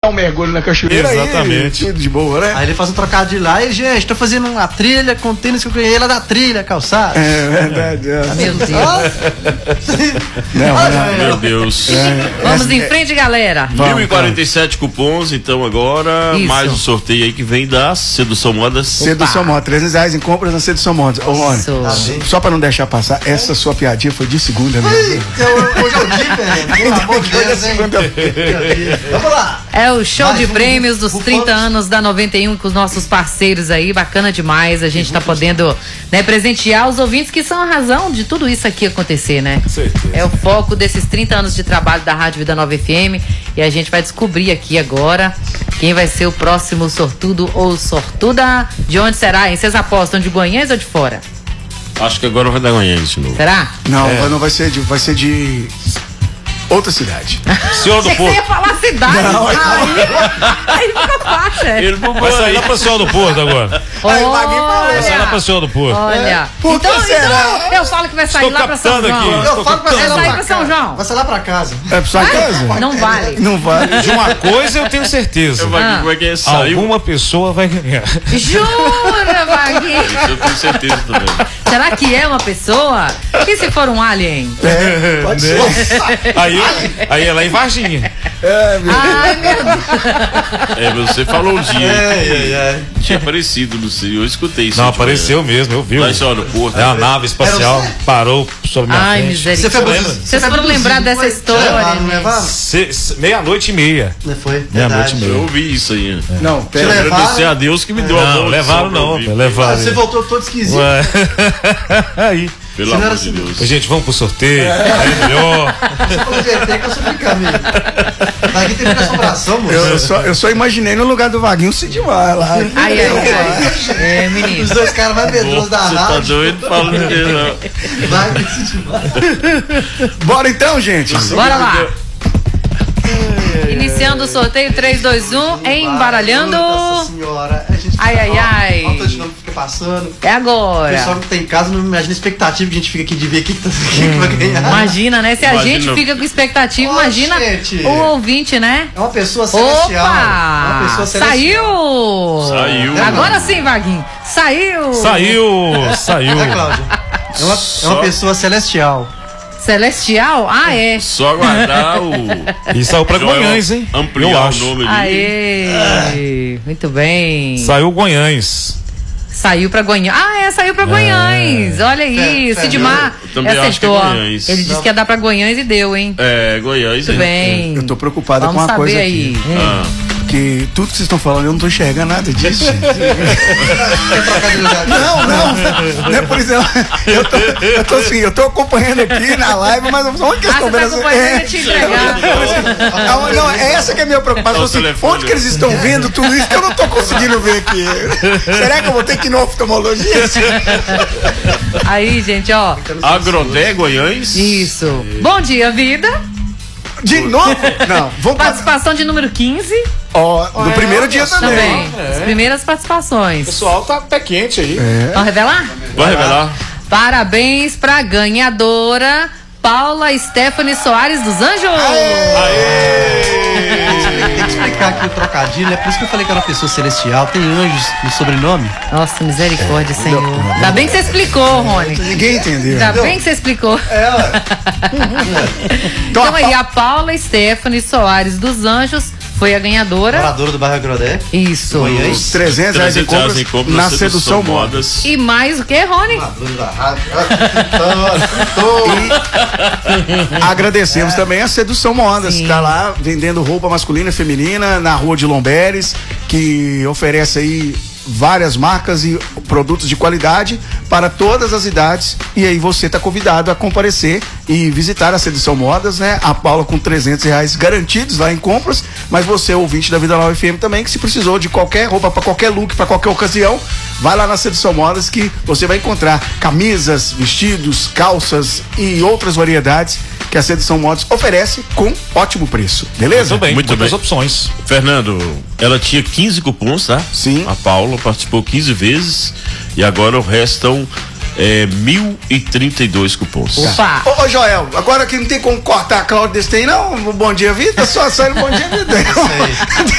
um mergulho na cachoeira. Exatamente. Aí, tudo de boa, né? Aí ele faz um trocadilho lá, e gente, tô fazendo uma trilha com tênis que eu ganhei lá da trilha, calçado. É verdade. Meu Deus. Meu Deus. Vamos em frente, galera. 1.047 cupons, então agora, Isso. mais um sorteio aí que vem da Sedução Modas. Sedução Modas, R$300 em compras na Sedução Modas. Ô, Rony, só pra não deixar passar, essa sua piadinha foi de segunda mesmo. Hoje é o dia, velho. Pelo amor de Deus, hein? Vamos lá. É o show Vai, de vamos, prêmios dos 30 anos da 91 com os nossos parceiros aí, bacana demais. A gente tá podendo, né, presentear os ouvintes que são a razão de tudo isso aqui acontecer, né? Certeza. É o foco desses 30 anos de trabalho da Rádio Vida Nova FM e a gente vai descobrir aqui agora quem vai ser o próximo sortudo ou sortuda. De onde será, hein? Vocês apostam de Goiânia ou de fora? Acho que agora vai dar Goiânia de novo. Será? Não vai ser de outra cidade. Senhor do Achei que você Porto. ia falar cidade. Não, aí fica fácil. Ele não Vai sair lá pra Senhor do Porto agora. Aí o Vaguinho falou. Vai sair lá pra Senhor do Porto. Olha. Por que será? Então, eu falo que vai sair Estou lá pra São captando João. aqui. Eu falo pra Vai sair sair lá pra São João. Vai sair lá pra casa. É pra sua casa? Não vale. Não vale. De uma coisa eu tenho certeza. Como é que é? Saiu? Alguma pessoa vai ganhar. Jura, Vaguinho? Eu tenho certeza também. Será que é uma pessoa? E se for um alien? Pode ser. Aí ela é em Varginha. Ai, meu Deus. Você falou um dia que tinha aparecido, não sei, eu escutei isso. Não, apareceu mesmo, eu vi. Lá em Senhor do Porto. É uma nave espacial, parou sobre minha Ai, frente. misericórdia. Vocês foram lembrar dessa história, Não né? levaram? meia-noite-e-meia. Não foi? Meia-noite e Verdade. meia. Eu ouvi isso aí. Não, Te pera. Agradecer a Deus que me deu a Não, boa levaram audição pra não, ouvir. levaram. Você voltou todo esquisito. Ué. Aí. Pelo Se não amor era de assim, Deus. Gente, vamos pro sorteio. É melhor. Você falou de ET que eu sou brincadeira. Daqui tem que assombração, moço. Eu só imaginei no lugar do Vaguinho o Sidmar lá. Ai. É, menino. Os dois caras mais medrosos da Você tá rádio. doido falando que não. Vai se demais. Bora então, gente. Bora lá. Iniciando o sorteio 3, 2, 1, embaralhando. Nossa senhora. A gente Ai. Alta dinâmica fica passando. É O pessoal agora. que tá em casa não imagina a expectativa que a gente fica aqui de ver quem vai ganhar. Imagina, né? Se a Imagina. gente fica com expectativa, Ó, imagina gente. o ouvinte, né? É uma pessoa celestial. É uma Opa! pessoa celestial. Saiu! Agora sim, Vaguinho. Saiu! Saiu. É, Cláudia? É uma pessoa celestial. Celestial? Ah, é. Só aguardar o. E saiu pra Joel Goiânia, hein? Ampliar Eu o acho. nome ali. Aê! Muito bem. Saiu Goiânia. Saiu pra Goiânia. Ah, saiu pra Goiânia. Olha aí, É, Sidmar eu também acho que é acertou. Goiânia. Ele disse que ia dar pra Goiânia e deu, hein? É, Goiás. Muito bem. Eu tô preocupado Vamos com uma coisa saber aqui. aí. Ah, Porque tudo que vocês estão falando eu não tô enxergando nada disso, gente. Quer trocar de lugar? Não é por exemplo. Eu tô acompanhando aqui na live, mas onde que eles estão Você tá vendo? acompanhando e te entregar. Não, é essa que é a minha preocupação. Olha o Assim, telefone. onde que eles estão vendo tudo isso que eu não tô conseguindo ver aqui? Será que eu vou ter que ir no oftalmologista? Aí, gente, ó. Agrodé Goiães. Isso. Bom dia, vida. De novo? Não, vamos passar. Participação de número 15 Ó, no primeiro dia também. também. As primeiras O participações. pessoal tá pé quente aí. Vamos revelar? Vai revelar? Parabéns pra ganhadora Paula Stephanie Soares dos Anjos. Tem que explicar aqui o trocadilho. É por isso que eu falei que era uma pessoa celestial. Tem anjos no sobrenome. Nossa, misericórdia, Senhor. Ainda bem que você explicou, Rony. Ninguém entendeu. Ainda bem que você explicou. Então aí, a Paula Stephanie Soares dos Anjos foi a ganhadora. Moradora do bairro Agrodé. Isso. Goiânia. Os R$300 em compras na Sedução Modas. E mais o que, Rony? Moradora da rádio. Agradecemos também a Sedução Modas, que tá lá vendendo roupa masculina e feminina na Rua de Lomberes, que oferece aí várias marcas e produtos de qualidade para todas as idades, e aí você está convidado a comparecer e visitar a Sedução Modas, né? A Paula com R$300 garantidos lá em compras, mas você, ouvinte da Vida Nova FM também, que se precisou de qualquer roupa para qualquer look, para qualquer ocasião, vai lá na Sedução Modas que você vai encontrar camisas, vestidos, calças e outras variedades que a Sedução Modas oferece com ótimo preço, beleza? Muito bem, Muito muitas bem. opções. Fernando, ela tinha 15 cupons, tá? Sim. A Paula participou 15 vezes e agora restam 1.032 cupons. Opa! Ô Joel, agora que não tem como cortar a Cláudia desse tem, não? O Bom Dia Vida, só sai no Bom Dia Vida.